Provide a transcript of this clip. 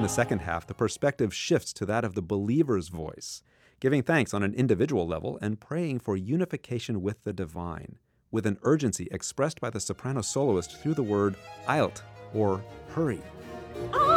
the second half, the perspective shifts to that of the believer's voice, giving thanks on an individual level and praying for unification with the divine, with an urgency expressed by the soprano soloist through the word eilt, or hurry.